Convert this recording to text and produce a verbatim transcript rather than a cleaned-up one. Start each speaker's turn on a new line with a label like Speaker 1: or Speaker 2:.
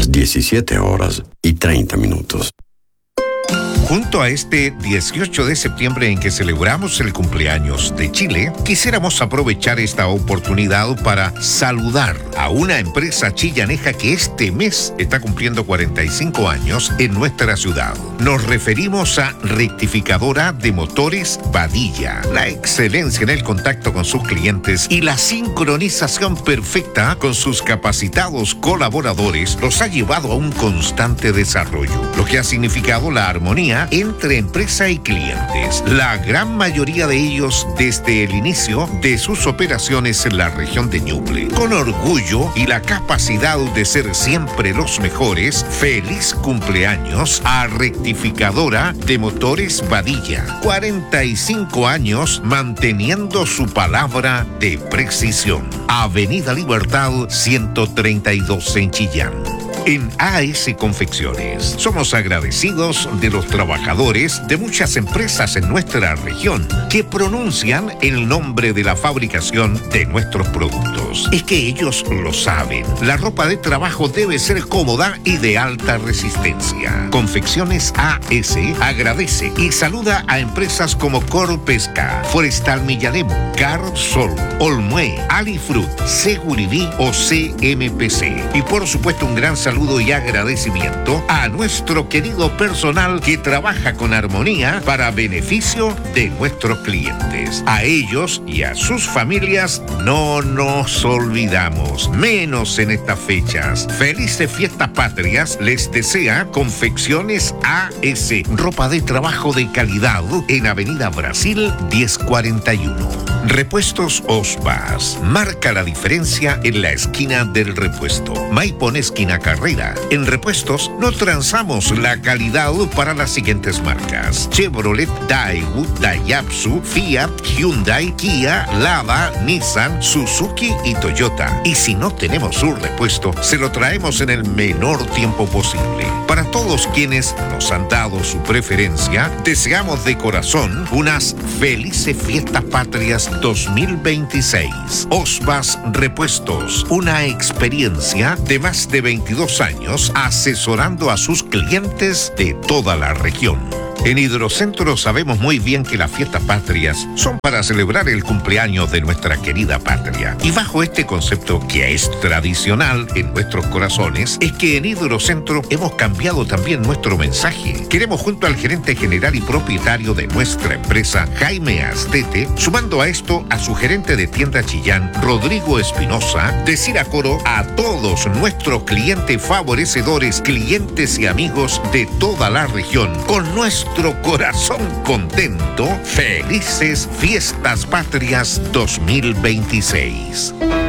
Speaker 1: las diecisiete horas y treinta minutos.
Speaker 2: Junto a este dieciocho de septiembre en que celebramos el cumpleaños de Chile, quisiéramos aprovechar esta oportunidad para saludar a una empresa chillaneja que este mes está cumpliendo cuarenta y cinco años en nuestra ciudad. Nos referimos a Rectificadora de Motores Vadilla. La excelencia en el contacto con sus clientes y la sincronización perfecta con sus capacitados colaboradores los ha llevado a un constante desarrollo, lo que ha significado la armonía entre empresa y clientes. La gran mayoría de ellos desde el inicio de sus operaciones en la región de Ñuble. Con orgullo y la capacidad de ser siempre los mejores, feliz cumpleaños a Rectificadora de Motores Vadilla. cuarenta y cinco años manteniendo su palabra de precisión. Avenida Libertad ciento treinta y dos en Chillán. En A S Confecciones somos agradecidos de los trabajadores de muchas empresas en nuestra región que pronuncian el nombre de la fabricación de nuestros productos. Es que ellos lo saben. La ropa de trabajo debe ser cómoda y de alta resistencia. Confecciones A S agradece y saluda a empresas como Corpesca, Forestal Millalemo, Car Sol, Olmué, Alifrut, Seguriví o C M P C. Y por supuesto un gran saludo Saludo y agradecimiento a nuestro querido personal que trabaja con armonía para beneficio de nuestros clientes. A ellos y a sus familias no nos olvidamos, menos en estas fechas. Felices fiestas patrias les desea Confecciones A S, ropa de trabajo de calidad en Avenida Brasil diez cuarenta y uno. Repuestos Osbas, marca la diferencia en la esquina del repuesto. Maipón esquina Carrera. En repuestos no transamos la calidad para las siguientes marcas: Chevrolet, Daewoo, Daihatsu, Fiat, Hyundai, Kia, Lada, Nissan, Suzuki y Toyota. Y si no tenemos un repuesto, se lo traemos en el menor tiempo posible. Para todos quienes nos han dado su preferencia, deseamos de corazón unas felices fiestas patrias dos mil veintiséis. Osbas Repuestos, una experiencia de más de veintidós años asesorando a sus clientes de toda la región. En Hidrocentro sabemos muy bien que las fiestas patrias son para celebrar el cumpleaños de nuestra querida patria. Y bajo este concepto que es tradicional en nuestros corazones, es que en Hidrocentro hemos cambiado también nuestro mensaje. Queremos, junto al gerente general y propietario de nuestra empresa, Jaime Astete, sumando a esto a su gerente de tienda Chillán, Rodrigo Espinosa, decir a coro a todos nuestros clientes favorecedores, clientes y amigos de toda la región, con nuestro corazón contento, felices fiestas patrias dos mil veintiséis.